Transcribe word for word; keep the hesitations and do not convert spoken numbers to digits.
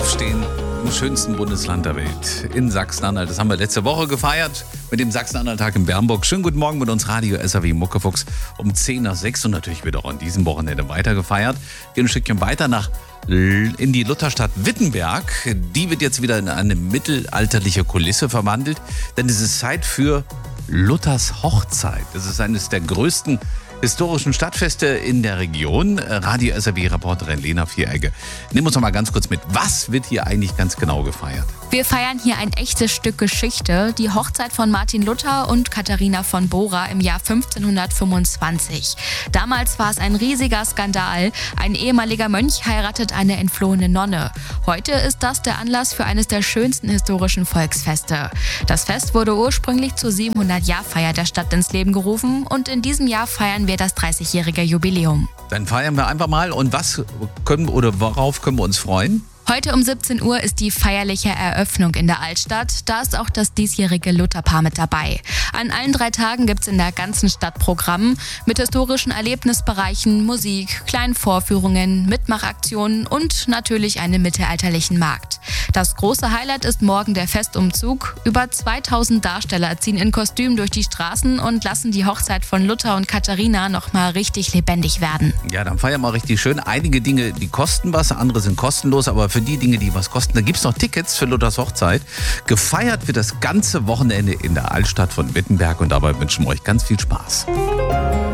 Aufstehen im schönsten Bundesland der Welt, in Sachsen-Anhalt. Das haben wir letzte Woche gefeiert mit dem Sachsen-Anhalt-Tag in Bernburg. Schönen guten Morgen mit uns Radio S R W Muckefuchs um zehn nach sechs und natürlich wird auch an diesem Wochenende weiter gefeiert. Gehen ein Stückchen weiter nach in die Lutherstadt Wittenberg. Die wird jetzt wieder in eine mittelalterliche Kulisse verwandelt, denn es ist Zeit für Luthers Hochzeit. Das ist eines der größten historischen Stadtfeste in der Region. Radio S R W-Reporterin Lena Vieregge, nimm uns noch mal ganz kurz mit. Was wird hier eigentlich ganz genau gefeiert? Wir feiern hier ein echtes Stück Geschichte, die Hochzeit von Martin Luther und Katharina von Bora im Jahr fünfzehnhundertfünfundzwanzig. Damals war es ein riesiger Skandal. Ein ehemaliger Mönch heiratet eine entflohene Nonne. Heute ist das der Anlass für eines der schönsten historischen Volksfeste. Das Fest wurde ursprünglich zur siebenhundert-Jahr-Feier der Stadt ins Leben gerufen und in diesem Jahr feiern wir das dreißigjährige Jubiläum. Dann feiern wir einfach mal. Und was können oder worauf können wir uns freuen? Heute um siebzehn Uhr ist die feierliche Eröffnung in der Altstadt. Da ist auch das diesjährige Lutherpaar mit dabei. An allen drei Tagen gibt's in der ganzen Stadt Programm mit historischen Erlebnisbereichen, Musik, kleinen Vorführungen, Mitmachaktionen und natürlich einem mittelalterlichen Markt. Das große Highlight ist morgen der Festumzug. Über zweitausend Darsteller ziehen in Kostüm durch die Straßen und lassen die Hochzeit von Luther und Katharina noch mal richtig lebendig werden. Ja, dann feiern wir richtig schön. Einige Dinge, die kosten was, andere sind kostenlos, aber für die Dinge, die was kosten, da gibt es noch Tickets für Luthers Hochzeit. Gefeiert wird das ganze Wochenende in der Altstadt von Wittenberg und dabei wünschen wir euch ganz viel Spaß.